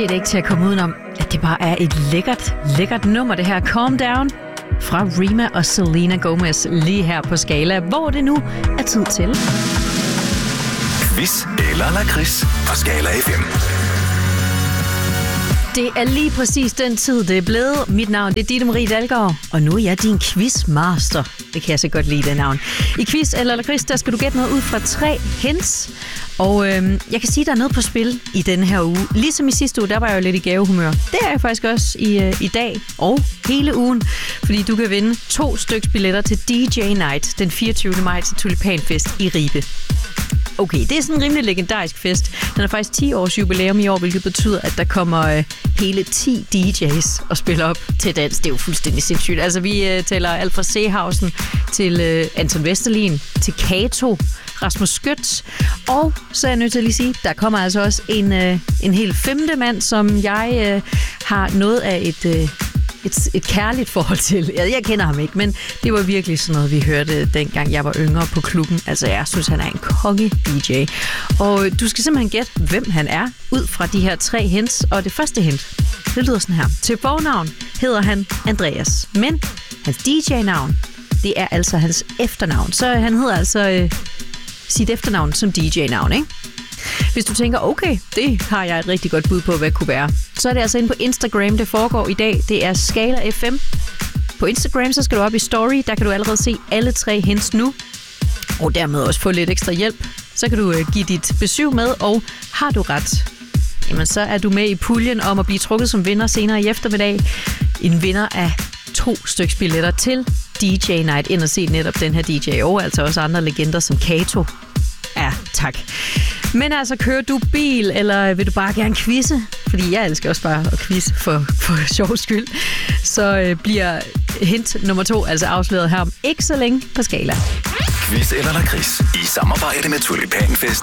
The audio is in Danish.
det ikke til at komme udenom, at det bare er et lækkert nummer, det her Calm Down fra Rema og Selena Gomez lige her på Skala, hvor det nu er tid til. Quiz eller lakrids på Skala FM. Det er lige præcis den tid, det er blevet. Mit navn det er Ditte Marie Dalgaard, og nu er jeg din quizmaster. Det kan jeg så godt lide, det navn. I quiz eller lakrids, der skal du gætte noget ud fra 3 hints. Og jeg kan sige, der er noget på spil i denne her uge. Ligesom i sidste uge, der var jeg jo lidt i gavehumør. Det er jeg faktisk også i dag og hele ugen. Fordi du kan vinde 2 styks billetter til DJ Night den 24. maj til Tulipanfest i Ribe. Okay, det er sådan en rimelig legendarisk fest. Den er faktisk 10 års jubilæum i år, hvilket betyder, at der kommer hele 10 DJ's og spiller op til dans. Det er jo fuldstændig sindssygt. Altså, vi tæller alt fra Seehausen til Anton Vesterlin, til Kato, Rasmus Skødt. Og så er jeg nødt til at lige sige, der kommer altså også en helt 5. mand, som jeg har noget af et kærligt forhold til. Jeg kender ham ikke, men det var virkelig sådan noget, vi hørte dengang jeg var yngre på klubben. Altså, jeg synes, han er en konge-DJ. Og du skal simpelthen gætte, hvem han er, ud fra de her 3 hints. Og det første hint, det lyder sådan her. Til fornavn hedder han Andreas, men hans DJ-navn, det er altså hans efternavn. Så han hedder altså sit efternavn som DJ-navn, ikke? Hvis du tænker, okay, det har jeg et rigtig godt bud på, hvad det kunne være, så er det altså inde på Instagram, det foregår i dag. Det er Skala FM. På Instagram, så skal du op i story. Der kan du allerede se alle 3 hints nu. Og dermed også få lidt ekstra hjælp. Så kan du give dit besøg med, og har du ret, jamen så er du med i puljen om at blive trukket som vinder senere i eftermiddag. En vinder af 2 styks billetter til DJ Night. Ind og se netop den her DJ, og altså også andre legender som Kato. Ja, tak. Men altså, kører du bil, eller vil du bare gerne quizze? Fordi jeg elsker også bare at quizze for sjov skyld. Så bliver hint nummer 2 altså afsløret her om ikke så længe på Skala. Quiz eller lakrids i samarbejde med Tulipanfest